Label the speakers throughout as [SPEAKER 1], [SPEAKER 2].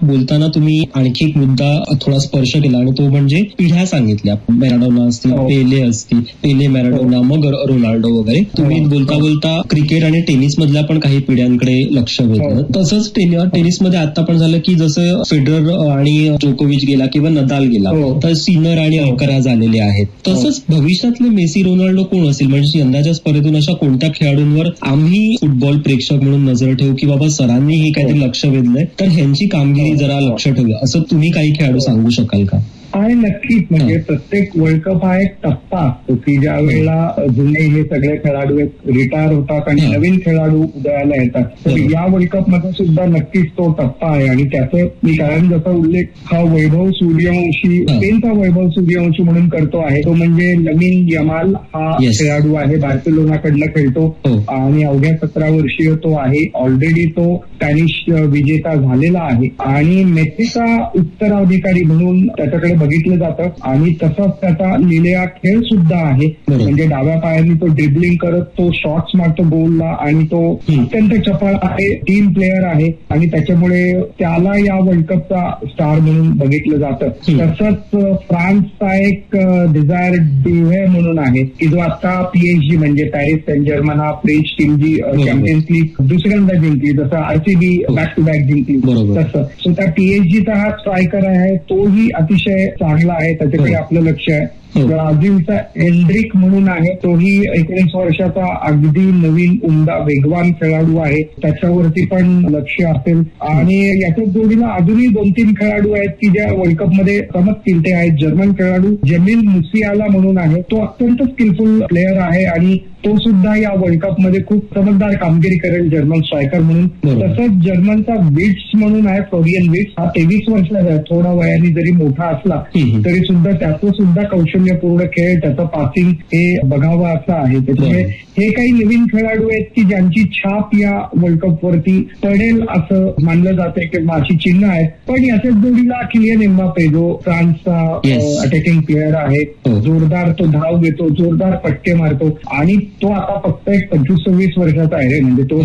[SPEAKER 1] बोलताना तुम्ही आणखी एक मुद्दा थोडा स्पर्श केला आणि तो म्हणजे पिढ्या सांगितल्या. मॅराडोना असतील, पेले असतील, पेले मॅराडोना, मग रोनाल्डो वगैरे. तुम्ही बोलता बोलता क्रिकेट आणि टेनिस मधल्या पण काही पिढ्यांकडे लक्ष वेधलं. तसंच टेनिसमध्ये आता पण झालं की जसं फेडरर आणि जोकोविच गेला किंवा नदाल गेला तर सिनर आणि अल्कराज आलेले आहेत. तसंच भविष्यातले मेसी, रोनाल्डो कोण असेल म्हणजे यंदाच्या स्पर्धेतून अशा कोणत्या खेळाडूंवर आम्ही फुटबॉल प्रेक्षक म्हणून नजर ठेवू की बाबा सरांनी हे काहीतरी लक्ष वेधलंय तर ह्यांची कामगिरी जरा लक्ष ठेवूया, असं तुम्ही काही खेळाडू सांगू शकाल का?
[SPEAKER 2] आहे नक्कीच. म्हणजे प्रत्येक वर्ल्ड कप हा एक टप्पा असतो की ज्या वेळेला जुने हे सगळे खेळाडू रिटायर होतात आणि नवीन खेळाडू उदयाला येतात. तर या वर्ल्ड कप मध्ये सुद्धा नक्कीच तो टप्पा आहे आणि त्याचं मी कारण जसा उल्लेख हा वैभव सूर्यवंशी, स्पेनचा वैभव सूर्यवंशी म्हणून करतो आहे. तो म्हणजे लमीन यमाल हा खेळाडू आहे, बार्सेलोनाकडनं खेळतो आणि अवघ्या 17 वर्षीय तो आहे. ऑलरेडी तो स्पॅनिश विजेता झालेला आहे आणि मेसीचा उत्तराधिकारी म्हणून त्याच्याकडे बघितलं जातं आणि तसंच त्याचा लिहिलेला खेळ सुद्धा आहे. म्हणजे डाव्या पायाने तो ड्रिबलिंग करत तो शॉट्स मारतो गोलला आणि तो अत्यंत चपळ आहे, टीम प्लेअर आहे आणि त्याच्यामुळे त्याला या वर्ल्ड कपचा स्टार म्हणून बघितलं जातं. तसंच फ्रान्सचा एक डिझायर ड्युहे म्हणून आहे की जो आता PSG म्हणजे पॅरिस सेंट जर्मन हा फ्रेंच टीम जी चॅम्पियन्स लीग दुसऱ्यांदा जिंकली, जसं RCB बॅक टू बॅक जिंकली तसं. सो त्या PSGचा हा स्ट्रायकर आहे, तोही अतिशय चांगला आहे, त्याच्याकडे आपलं लक्ष आहे. ब्राझीलचा एंड्रिक म्हणून आहे, तोही 19 वर्षाचा अगदी नवीन उमदा वेगवान खेळाडू आहे, त्याच्यावरती पण लक्ष असेल. आणि याच्याच जोडीला अजूनही 2-3 खेळाडू आहेत की ज्या वर्ल्ड कपमध्ये चमकतील. ते आहेत जर्मन खेळाडू जमील मुसियाला म्हणून आहे, तो अत्यंत स्किलफुल प्लेअर आहे आणि तो सुद्धा या वर्ल्ड कपमध्ये खूप चमकदार कामगिरी करेल जर्मन स्ट्रायकर म्हणून. तसंच जर्मनचा विट्स म्हणून आहे, फ्लोरियन विट्स, हा 23 वर्षाचा आहे. थोडा वयाने जरी मोठा असला तरी सुद्धा त्याचं सुद्धा कौशल्यपूर्ण खेळ, त्याचं पासिंग हे बघावं असं आहे. त्याच्यामुळे हे काही नवीन खेळाडू आहेत की ज्यांची छाप या वर्ल्ड कप वरती पडेल असं मानलं जातंय किंवा अशी चिन्ह आहेत. पण याच्याच जोडीला किलियन एम्बापे जो फ्रान्सचा अटॅकिंग प्लेअर आहे, जोरदार तो धाव घेतो, जोरदार पट्टे मारतो आणि तो आता फक्त एक 25-26 वर्षाचा आहे. म्हणजे तो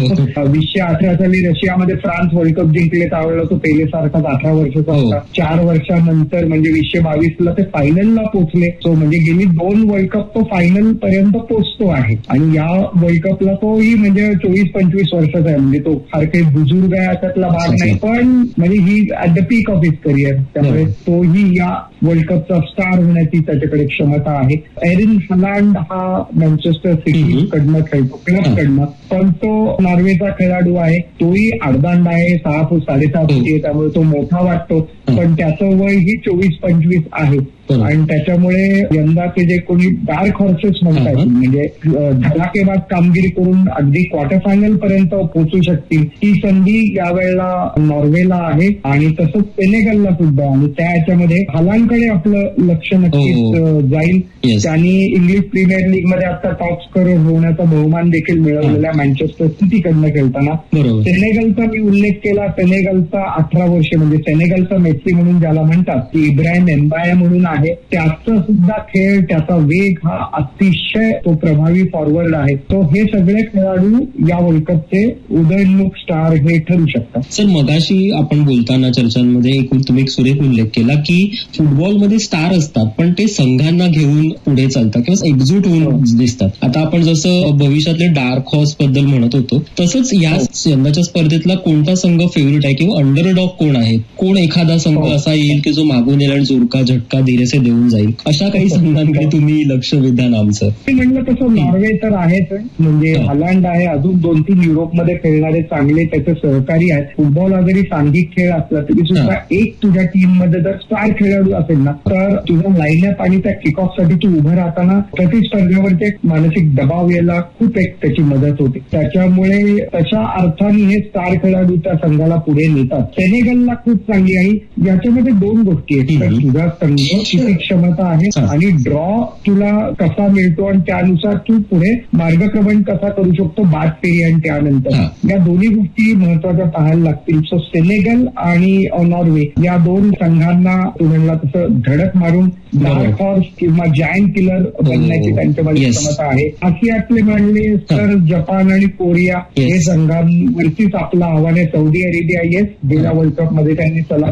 [SPEAKER 2] 2018 साली रशियामध्ये फ्रान्स वर्ल्ड कप जिंकले त्यावेळेला तो पहिलेसारखाच 18 वर्षाचा होता. 4 वर्षानंतर म्हणजे 2022ला ते फायनलला पोहोचले. तो म्हणजे गेली 2 वर्ल्ड कप तो फायनल पर्यंत पोहोचतो आहे आणि या वर्ल्ड कपला तोही म्हणजे 24-25 वर्षाचा आहे. म्हणजे तो फार काही बुजुर्ग आहे त्यातला भाग नाही, पण म्हणजे ही at the peak of his career, त्यामुळे तोही या वर्ल्ड कपचा स्टार होण्याची त्याच्याकडे क्षमता आहे. एरिन हॅलांड हा मँचेस्टर सिटी कडनं खेळतो, क्लबकडनं, पण तो नॉर्वेचा खेळाडू आहे. तोही अर्धांड आहे, 6 फूट 6.5 फूट आहे, त्यामुळे तो मोठा वाटतो, पण त्याचं वय ही 24-25 आहे. आणि त्याच्यामुळे यंदाचे जे कोणी डार्क हॉर्सेस म्हणतात म्हणजे धडाकेबाज कामगिरी करून अगदी क्वार्टर फायनल पर्यंत पोहोचू शकतील, ती संधी यावेळेला नॉर्वेला आहे आणि तसंच सेनेगलला सुद्धा. आणि त्या याच्यामध्ये हलांकडे आपलं लक्ष नक्कीच जाईल. त्यांनी इंग्लिश प्रीमियर लीग मध्ये आता टॉप स्कोरर होण्याचा बहुमान देखील मिळवलेला मँचेस्टर सिटीकडनं खेळताना. सेनेगलचा मी उल्लेख केला, सेनेगलचा 18 वर्ष म्हणजे सेनेगलचा मेसी म्हणून ज्याला म्हणतात की इब्राहिम एम्बाया म्हणून आहे, त्याचा सुद्धा खेळ, त्याचा वेग हा अतिशय तो प्रभावी फॉरवर्ड आहे. तो हे सगळे खेळाडू या वर्ल्ड कपचे उदयोन्मुख स्टार हे ठरू शकतात.
[SPEAKER 1] सर, मगाशी आपण बोलताना चर्चांमध्ये तुम्ही एक सुरेख उल्लेख केला की फुटबॉलमध्ये स्टार असतात पण ते संघांना घेऊन पुढे चालतात किंवा एकजूट होऊन दिसतात. आता आपण जसं भविष्यातले डार्क हॉर्स बद्दल म्हणत होतो तसंच या यंदाच्या स्पर्धेतला कोणता संघ फेवरेट आहे किंवा अंडरडॉग कोण आहे? कोण एखादा संघ असा येईल की जो मागून येईल आणि जोरका झटका धीरेसे देऊन जाईल? अशा काही संघांकडे तुम्ही लक्ष वेधा आमचं.
[SPEAKER 2] म्हणलं तसं नॉर्वे तर आहेच, म्हणजे हॉलंड आहे, अजून 2-3 युरोपमध्ये खेळणारे चांगले त्याचे सहकारी आहेत. फुटबॉल हा जरी सांघिक खेळ असला तरी सुद्धा एक तुझ्या टीम मध्ये जर स्टार खेळाडू असेल ना तर तुझा लाईनअप आणि त्या किक ऑफ साठी तू उभं राहताना प्रतिस्पर्धेवरती एक मानसिक दबाव यायला खूप एक त्याची मदत होते. त्याच्यामुळे तशा अर्थाने हे स्टार खेळाडू त्या संघाला पुढे नेतात. सेनेगलला खूप चांगली आहे. याच्यामध्ये 2 गोष्टी आहेत, तुझा संघ किती क्षमता आहे आणि ड्रॉ तुला कसा मिळतो आणि त्यानुसार तू पुढे मार्गक्रमण कसा करू शकतो बाद फेरी आणि त्यानंतर. या दोन्ही गोष्टी महत्वाच्या पाहायला लागतील. सो सेनेगल आणि नॉर्वे या 2 संघांना तुम्हाला तसं धडक मारून डार्क हॉर्स किंवा जायंट किलर बनण्याची त्यांच्यामध्ये क्षमता आहे. आशियातले म्हणले तर जपान आणि कोरिया हे संघांवरतीच आपलं आव्हान आहे. सौदी अरेबिया गेल्या वर्ल्ड कप मध्ये त्यांनी